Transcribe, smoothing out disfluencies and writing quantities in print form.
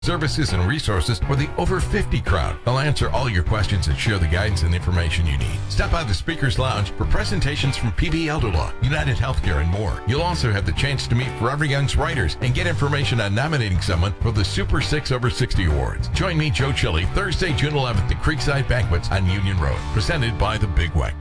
services and resources for the over 50 crowd. They'll answer all your questions and share the guidance and information you need. Stop by the Speakers Lounge for presentations from PB Elder Law, United Healthcare, and more. You'll also have the chance to meet Forever Young's writers and get information on nominating someone for the Super 6 Over 60 Awards. Join me, Joe Chili, Thursday, June 11th at Creekside Banquets on Union Road. Presented by the Big Weck.